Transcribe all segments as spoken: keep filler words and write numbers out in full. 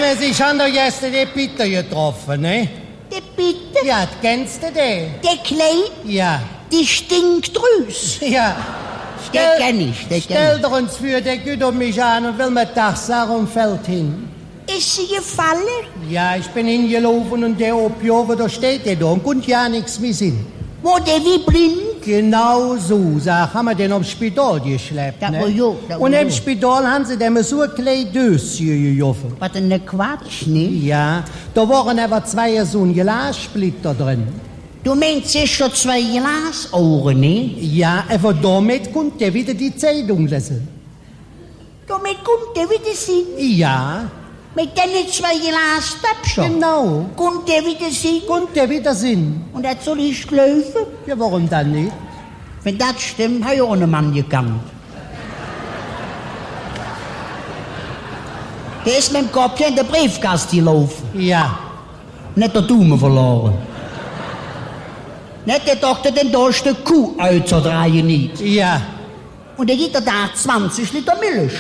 Johannes, ich habe doch gestern den Peter getroffen, ne? Der Peter? Ja, kennst du den? Der Klei? Ja. Die Stinkdrüs? Ja. Der kenn ich, der kenn Stell ich. doch uns für, der geht um mich an und will mir Tag sagen und fällt hin. Ist sie gefallen? Ja, ich bin hingelaufen und der Opiover, da steht der da und konnte ja nichts mehr sehen. Wo der wie blind? Genau so, sag, haben wir den aufs Spital geschleppt, Da ne? wo jo, da wo Und im jo. Spital haben sie dem so ein kleines Döschen gejoffen. Was denn ne Quatsch, ne? Ja, da waren aber zwei so ein Glassplitter drin. Du meinst sicher zwei Glasohren, ne? Ja, aber damit konnte er wieder die Zeitung lesen. Damit kommt der wieder sehen. Ja, Mit den zwei Glastöpfchen. genau. Kommt der wieder sehen. Konnte er wieder sehen. Und das soll ich glauben? Ja, warum dann nicht? Wenn das stimmt, habe ich auch einen Mann gekannt. Der ist mit dem Kopf in der Briefkasten gelaufen. Ja. Nicht der Daumen verloren. Nicht der Tochter den durch die Kuh auszudrehen nicht. Ja. Und er gibt da zwanzig Liter Milch.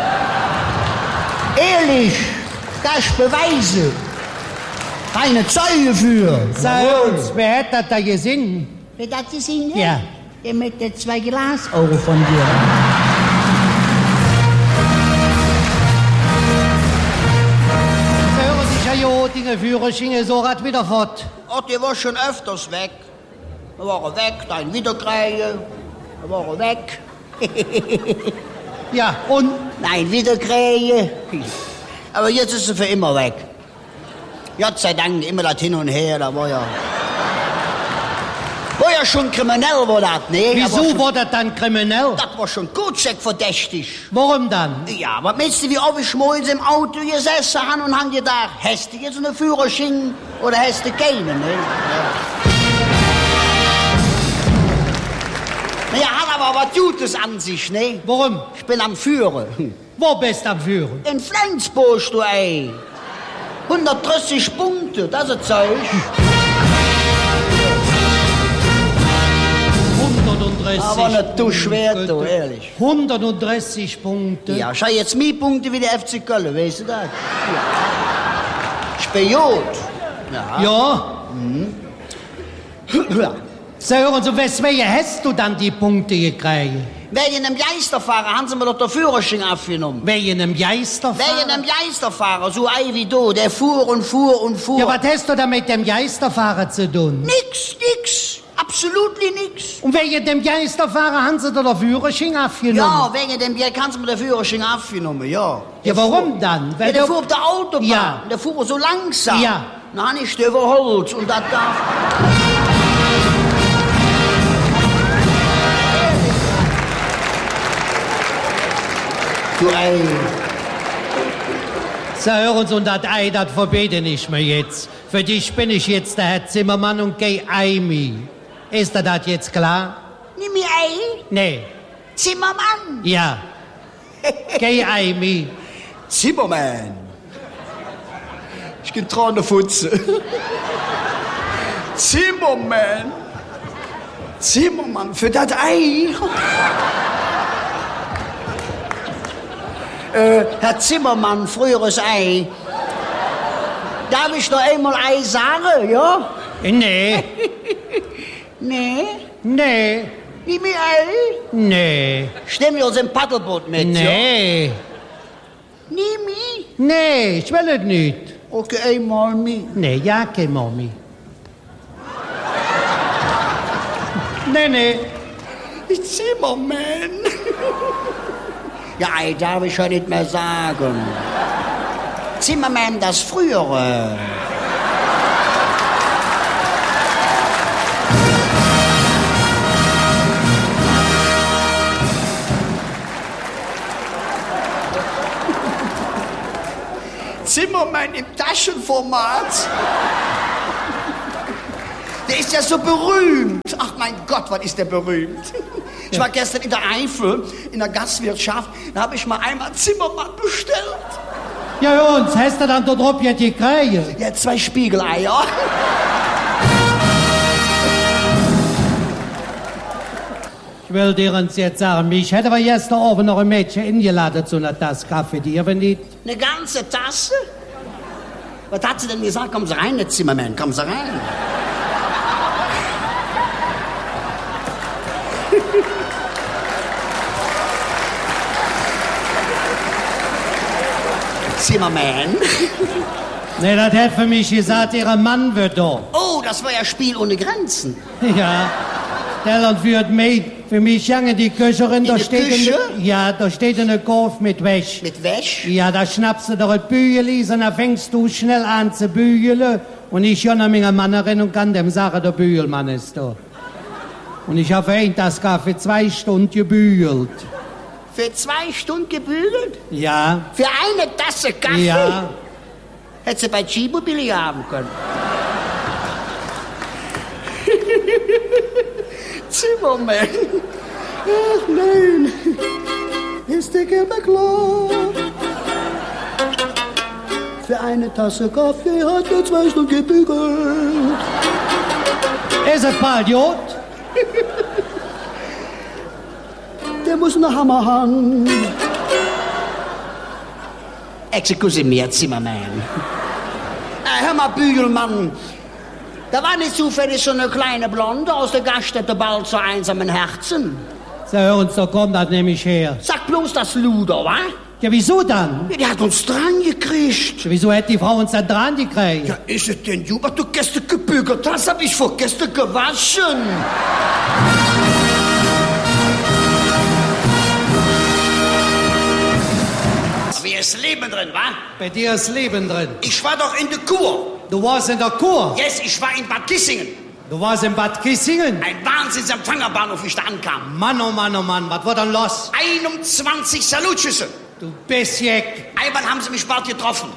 Ehrlich, das ist Beweise. Keine Zeuge für. Sag uns, wer hat das da gesehen? Wer das gesehen hat? Ja. Der mit den zwei Glasaugen von dir. Sag uns, ich habe ja Dinge Führerschein, so rat wieder fort. Ach, der war schon öfters weg. Da war er weg, dann wieder kriegen. Da war er weg. Ja, und? Nein, wieder kriegen. Aber jetzt ist er für immer weg. Gott sei Dank, immer das hin und her, da war ja... War ja schon kriminell, war das, ne? Wieso das war, war das dann kriminell? das war schon gut verdächtig. Warum dann? Ja, aber meinst du, wie oft ich schmolz im Auto gesessen habe und haben gedacht, hast du jetzt einen Führerschein oder hast du keinen, ne? Ja. Naja, hat aber was Gutes an sich, ne? Warum? Ich bin am Führen. Wo bist du am Führen? In Flensburg, du ey. hundertdreißig Punkte, das ist Zeug. hundertdreißig Aber nicht zu schwer, Punkte. du, ehrlich. hundertdreißig Punkte. Ja, schau jetzt mehr Punkte wie der F C Köln, weißt du das? Ja. Spiot. Ja. Ja. ja. Sag uns, weswegen hast du dann die Punkte gekriegt? Wegen einem Geisterfahrer haben sie mir doch den Führerschein abgenommen. Wegen einem Geisterfahrer? Wegen einem Geisterfahrer, so ein wie du, der fuhr und fuhr und fuhr. Ja, was hast du da mit dem Geisterfahrer zu tun? Nix, nix. Absolut nix. Und wegen dem Geisterfahrer haben sie dir den Führerschein abgenommen? Ja, wegen dem Bier kannst du mir den Führerschein abgenommen, ja. Ja, warum dann? Ja, Weil der du- fuhr auf der Autobahn. Ja. Der fuhr so langsam. Ja. Na, nicht überholt. Und das darf... Du ey. So, hör uns, und das Ei, das verbete ich mir jetzt. Für dich bin ich jetzt der Herr Zimmermann und geh Eimi. Ist dir das jetzt klar? Nimm mir ein. Nee. Zimmermann. Ja. Geh Eimi. Zimmermann. Ich bin dran der Futze. Zimmermann. Zimmermann, für das Ei. äh, Herr Zimmermann, früheres Ei. Darf ich noch einmal Ei sagen, ja? Nee. Nee. Nee. Nimm mir Ei. Nee. Stimm uns im Paddelboot mit, Nee. ja? Nimm mich. Nee, ich will es nicht. Okay, einmal mich. Nee, ja, kein Mami. Nee, nee. Zimmermann. Ja, Ei darf ich ja nicht mehr sagen. Zimmermann, das Frühere. Zimmermann im Taschenformat. Der ist ja so berühmt. Ach mein Gott, was ist der berühmt? Ich war gestern in der Eifel, in der Gastwirtschaft, da habe ich mal einmal Zimmermann bestellt. Ja, uns, hast du dann da drauf jetzt gekriegt? Ja, zwei Spiegeleier. Ich will dir uns jetzt sagen, mich hätte aber gestern Abend noch ein Mädchen eingeladen zu einer Tasse Kaffee, dir, wenn nicht? Eine ganze Tasse? Was hat sie denn gesagt? Kommen Sie rein, der Zimmermann, kommen Sie rein. Zimmermann. Nee, das hat für mich gesagt, Ihr Mann wird da. Oh, das war ja Spiel ohne Grenzen. Ja, der Land wird mit. Für mich jange die Köcherin, da der steht Küche? eine, ja, da steht eine Korf mit Wäsch. Mit Wäsch? Ja, da schnappst du doch ein Bügel, und dann fängst du schnell an zu bügeln. Und ich schon an meiner Mannerin und kann dem sagen, der Bügelmann ist da. Und ich habe einen das für zwei Stunden gebügelt. Für zwei Stunden gebügelt? Ja. Für eine Tasse Kaffee? Ja. Hätte sie bei Chibo billig haben können. Zimmermann. Ach nein. Ist der Gelbe klar? Für eine Tasse Kaffee hat er zwei Stunden gebügelt. Ist ein Patriot? Der muss einen Hammer haben. Excuse mir, Zimmermann. Äh, hör mal, Bügelmann. Da war nicht zufällig so eine kleine Blonde aus der Gaststätte bald zu einsamen Herzen. So, hören Sie, da kommt das nämlich her. Sag bloß das Luder, wa? Ja, wieso dann? Ja, die hat uns dran gekriegt. Ja, wieso hat die Frau uns dann dran gekriegt? Ja, ist es denn, Juba, du gestern gebügelt hast, hab ich vorgestern gewaschen. Wie ist Leben drin, wa? Bei dir ist Leben drin. Ich war doch in der Kur. Du warst in der Kur. Yes, ich war in Bad Kissingen. Du warst in Bad Kissingen. Ein Wahnsinnsempfangerbahnhof, wie ich da ankam. Mann, oh Mann, oh Mann, was war dann los? einundzwanzig Salutschüsse. Du bist Jeck. Einmal haben sie mich bald getroffen.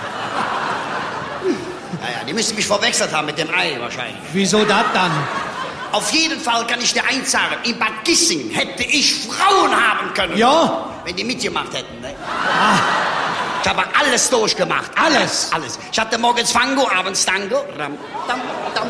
Naja, die müssen mich verwechselt haben mit dem Ei wahrscheinlich. Wieso das dann? Auf jeden Fall kann ich dir eins sagen, in Bad Kissingen hätte ich Frauen haben können. Ja? Wenn die mitgemacht hätten, ne? Ah. Ich habe alles durchgemacht. Alles? Alles. Ich hatte morgens Fango, abends Tango. Ram, dam, dam,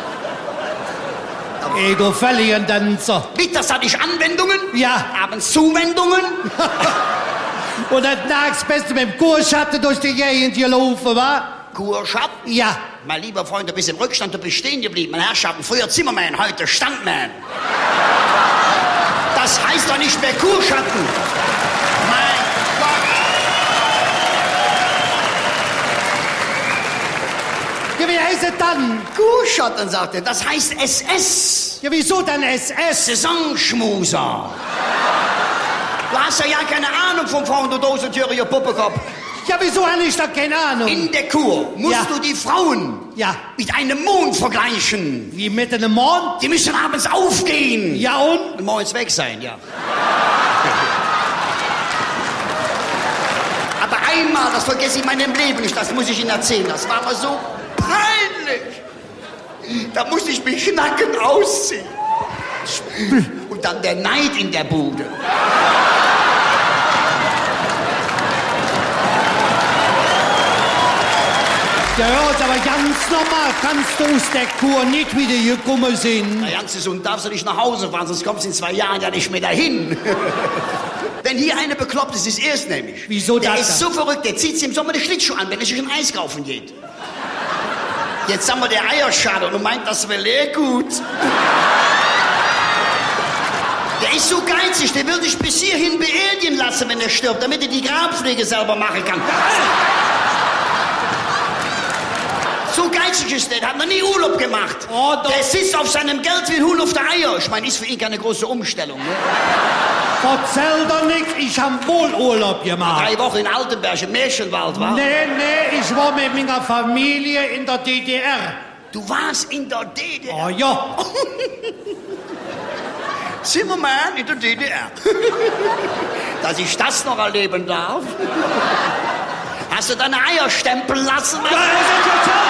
dam. Ego verlieren Tänzer. Mittags hatte ich Anwendungen. Ja. Abends Zuwendungen. Und das nachts bist du mit dem Kurschatten durch die Gegend gelaufen, wa? Kurschat. Ja. Mein lieber Freund, du bist im Rückstand, du bist stehen geblieben. Mein Herrschaften, früher Zimmermann, heute Standmann. Das heißt doch nicht mehr Kurschatten. Mein Gott. Ja, wie heißt es dann? Kurschatten, sagt er. Das heißt S S. Ja, wieso dann S S? Saisonschmuser. Du hast ja ja keine Ahnung vom Frauen, du Dosentüre, ihr Puppekopf. Ja, wieso habe ich da keine Ahnung? In der Kur musst Ja. du die Frauen Ja. mit einem Mond vergleichen. Wie mit einem Mond? Die müssen abends aufgehen. Ja und? Und morgens weg sein, ja. Aber einmal, das vergesse ich in meinem Leben nicht, das muss ich Ihnen erzählen, das war mir so peinlich. Da musste ich mich nackend ausziehen. Und dann der Neid in der Bude. Ja, hört aber ganz normal, kannst du aus der Kur nicht wieder gekommen sein. Na, ganz gesund darfst du nicht nach Hause fahren, sonst kommst du in zwei Jahren ja nicht mehr dahin. Wenn hier eine bekloppt ist, ist erst nämlich. Wieso der das ist dann? so verrückt, der zieht sich im Sommer die Schlittschuhe an, wenn er sich ein Eis kaufen geht. Jetzt haben wir der Eierschaden und meint, das wäre leer gut. Der ist so geizig, der will sich bis hierhin beerdigen lassen, wenn er stirbt, damit er die Grabpflege selber machen kann. So geizig ist der, der hat noch nie Urlaub gemacht. Oh, doch. Der sitzt auf seinem Geld wie ein Huhn auf der Eier. Ich meine, ist für ihn keine große Umstellung. Ne? Erzähl doch nichts, ich hab wohl Urlaub gemacht. Drei Wochen in Altenberg, im Märchenwald, war? Nee, nee, ich war mit meiner Familie in der D D R. Du warst in der D D R. Oh ja. Zimmermann in der D D R. Dass ich das noch erleben darf. Hast du deine Eier stempeln lassen? Ja, das ist schon so.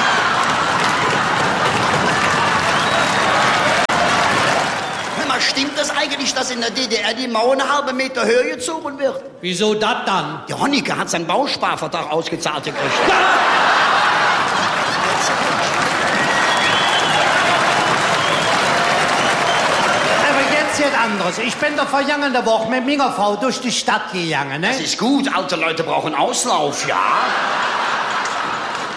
Hör mal, stimmt das eigentlich, dass in der D D R die Mauer eine halbe Meter höher gezogen wird? Wieso das dann? Der Honecker hat seinen Bausparvertrag ausgezahlt gekriegt. Aber jetzt jetzt anderes. Ich bin da vergangene Woche mit meiner Frau durch die Stadt gegangen, ne? Das ist gut, alte Leute brauchen Auslauf, ja.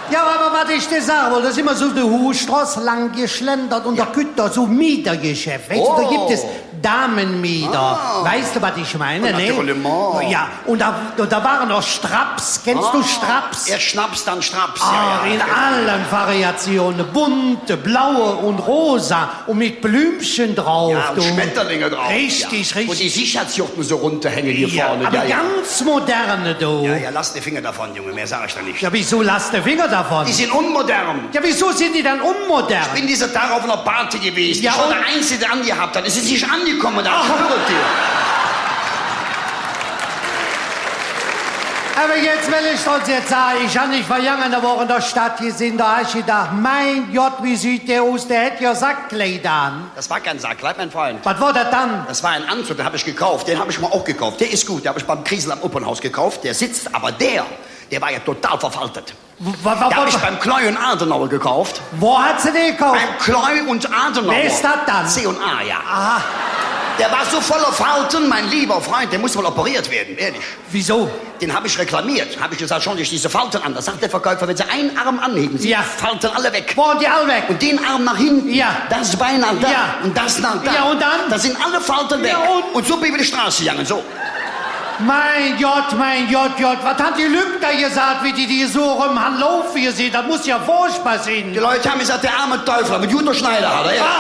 Ja, aber was ich dir sagen wollte, da sind wir so die Hochstraße lang geschlendert und ja. Da gibt da so Mietergeschäft. Weißt oh. du, da gibt es Damenmieter. Ah. Weißt du, was ich meine? Ne? Ja, und da, da waren noch Straps. Kennst ah. du Straps? Erst Schnaps, dann Straps. Ah, ja, ja. In allen Variationen. Bunte, blaue und rosa und mit Blümchen drauf. Ja, und du. Schmetterlinge drauf. Richtig, ja. richtig. Und die Sicherheitsjochten so runterhängen hier ja, vorne. Aber ja, ja. ganz moderne, du. Ja, ja, lass die Finger davon, Junge. Mehr sag ich da nicht. Ja, wieso lass die Finger davon? Die sind unmodern. Ja, wieso sind die dann unmodern? Ich bin dieser Tag auf einer Party gewesen. Ja, ich war der Einzige, der angehabt hat. Es ist nicht angekommen, da schwöre dir. Aber jetzt will ich uns jetzt sagen, ich habe nicht vergangene Woche in der Stadt gesehen, da habe ich gedacht, mein Gott, wie sieht der aus, der hätte ja Sackkleider an. Das war kein Sackkleid, mein Freund. Was war das dann? Das war ein Anzug, den habe ich gekauft, den habe ich mal auch gekauft. Der ist gut, den habe ich beim Kriesel am Opernhaus gekauft, der sitzt, aber der, der war ja total verfaltet. Was, was, den habe ich beim Kleu und Adenauer gekauft. Wo hat sie den gekauft? Beim Kleu und Adenauer. Wer ist das dann? C und A, ja. Aha. Der war so voller Falten, mein lieber Freund, der muss mal operiert werden, ehrlich. Wieso? Den habe ich reklamiert. Habe ich gesagt, schauen Sie sich diese Falten an. Da sagt der Verkäufer, wenn Sie einen Arm anheben, Sie ja. Falten alle weg. Wo und die alle weg? Und den Arm nach hinten, ja. Das Bein nach da ja. und das nach da. Ja, und dann? Da sind alle Falten weg. Ja, und? und so bin ich über die Straße gegangen, so. Mein Gott, mein Gott, Gott, was hat die Lügner gesagt, wie die die so im Hand laufen hier sehen? Das muss ja furchtbar sein. Die Leute haben gesagt, der arme Teufel, mit Jutta Schneider hat er, ja. Ah.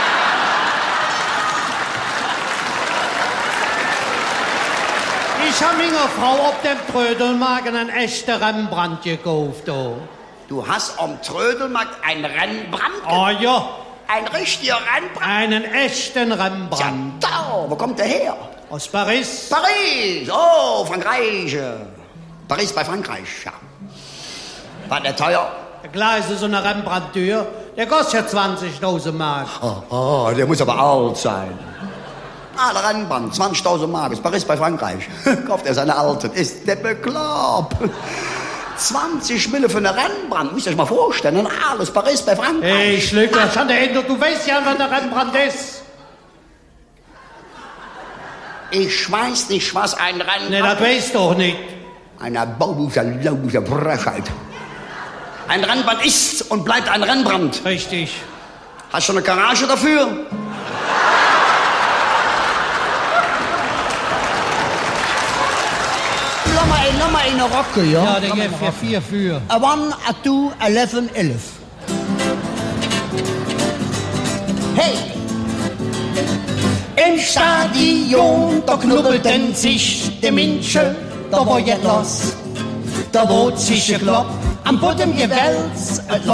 Ich habe meiner Frau auf dem Trödelmarkt einen echten Rembrandt gekauft. Oh. Du hast am Trödelmarkt einen Rembrandt? Oh ja. Ein richtiger Rembrandt? Einen echten Rembrandt. Ja, da, wo kommt der her? Aus Paris. Paris, oh, Frankreich. Paris bei Frankreich, ja. War der teuer? Der klar ist so eine Rembrandt-Tür. Der kostet ja zwanzigtausend Mark. Oh, oh, der muss aber alt sein. Ah, der Rembrandt, zwanzigtausend Mark, ist Paris bei Frankreich. Kauft er seine Alten, ist der bekloppt. zwanzig Mille für eine Rembrandt, müsst ihr euch mal vorstellen, alles Paris bei Frankreich. Hey, Schlücker, schon der Ende, du weißt ja, was der Rembrandt ist. Ich weiß nicht, was ein Rembrandt... Ne, das weißt du doch nicht. Eine baubuse, laubuse Frechheit. Ein Rembrandt ist und bleibt ein Rembrandt. Richtig. Hast du eine Garage dafür? Lass mal ein, lass mal eine Rocke, ja? Ja, der gibt ja vier für. A one, a two, a eleven, elf. Hey! Im Stadion, da knubbelten sich die Menschen, da war ja los. Da wurde sich gekloppt, am Boden gewälzt,